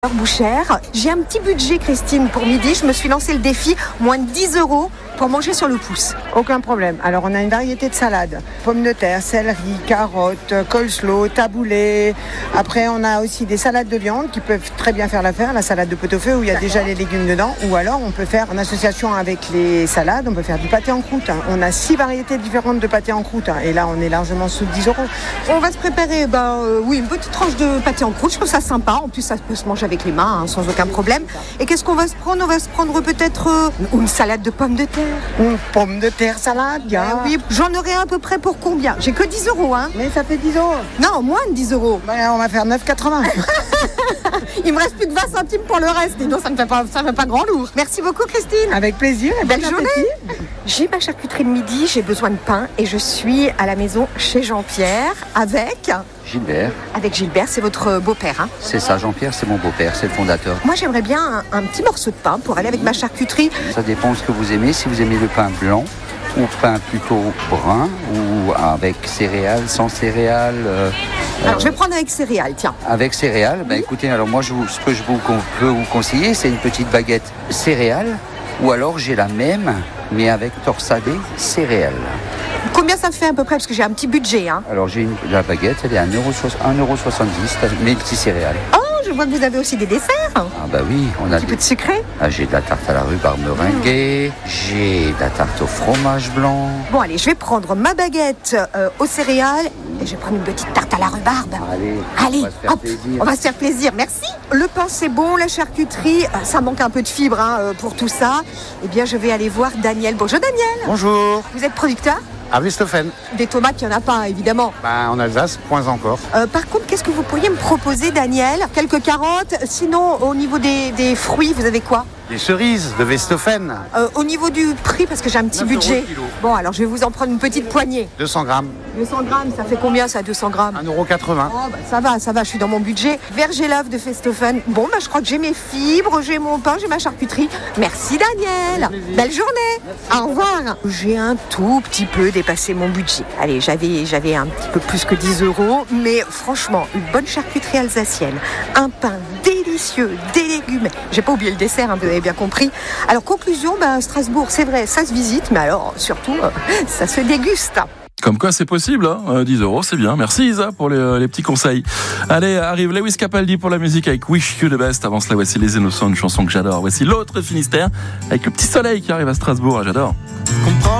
Bouchère. J'ai un petit budget, Christine, pour midi. Je me suis lancé le défi, moins de 10 € pour manger sur le pouce. Aucun problème. Alors, on a une variété de salades. Pommes de terre, céleri, carottes, coleslaw, taboulé. Après, on a aussi des salades de viande qui peuvent très bien faire l'affaire. La salade de pot-au-feu où il y a déjà les légumes dedans. Ou alors, on peut faire en association avec les salades, on peut faire du pâté en croûte. On a 6 variétés différentes de pâté en croûte. Et là, on est largement sous 10 €. On va se préparer, une petite tranche de pâté en croûte. Je trouve ça sympa. En plus, ça peut se manger avec les mains, sans aucun problème. Et qu'est-ce qu'on va se prendre ? On va se prendre peut-être une salade de pommes de terre. Une pomme de terre salade, Oui, j'en aurai à peu près pour combien ? J'ai que 10 €, hein. Mais ça fait 10 €. Non, moins de 10 €. On va faire 9,80. Il me reste plus que 20 centimes pour le reste. Et donc, ça ne fait pas grand lourd. Merci beaucoup, Christine. Avec plaisir. Et Belle bon journée. appétit. J'ai ma charcuterie de midi, j'ai besoin de pain et je suis à la maison chez Jean-Pierre avec Gilbert, c'est votre beau-père, hein ? C'est ça, Jean-Pierre, c'est mon beau-père, c'est le fondateur. Moi, j'aimerais bien un petit morceau de pain pour aller avec ma charcuterie. Ça dépend de ce que vous aimez. Si vous aimez le pain blanc ou pain plutôt brun ou avec céréales, sans céréales. Alors, je vais prendre avec céréales, tiens. Avec céréales, écoutez, alors moi, ce que je peux vous conseiller, c'est une petite baguette céréales ou alors j'ai la même, mais avec torsadé céréales. Combien ça fait à peu près ? Parce que j'ai un petit budget, hein. Alors la baguette, elle est à 1,70 €, multi-céréales. Oh, je vois que vous avez aussi des desserts. Ah bah oui, on a Un petit peu de sucré. J'ai de la tarte à la rhubarbe meringuée, j'ai de la tarte au fromage blanc. Bon, allez, je vais prendre ma baguette aux céréales et je vais prendre une petite tarte à la rhubarbe. Allez, on va se faire plaisir, merci. Le pain, c'est bon, la charcuterie, ça manque un peu de fibres pour tout ça. Eh bien, je vais aller voir Daniel. Bonjour, Daniel. Bonjour, Vous êtes producteur ? à Westhofen. Des tomates, il n'y en a pas, évidemment. En Alsace, point encore. Par contre, qu'est-ce que vous pourriez me proposer, Daniel ? Quelques carottes. Sinon, au niveau des fruits, vous avez quoi ? Les cerises de Westhofen, Au niveau du prix, parce que j'ai un petit 9 € budget. le kilo. Bon, alors je vais vous en prendre une petite poignée. 200 grammes, 200 grammes, ça fait combien ça, 200 grammes ? 1,80 €. Oh, ça va, je suis dans mon budget. Vergélave de Westhofen. Bon, je crois que j'ai mes fibres, j'ai mon pain, j'ai ma charcuterie. Merci, Daniel. Belle journée. Au revoir. J'ai un tout petit peu dépassé mon budget. Allez, j'avais un petit peu plus que 10 €, mais franchement, une bonne charcuterie alsacienne, un pain délicieux, des légumes. J'ai pas oublié le dessert, vous avez bien compris. Alors, conclusion, Strasbourg, c'est vrai, ça se visite, mais alors, surtout, ça se déguste. Comme quoi c'est possible, 10 €, c'est bien. Merci Isa pour les petits conseils. Allez, arrive Lewis Capaldi pour la musique avec Wish You the Best. Avant cela, voici Les Innocents, une chanson que j'adore. Voici l'autre Finistère avec le petit soleil qui arrive à Strasbourg, j'adore.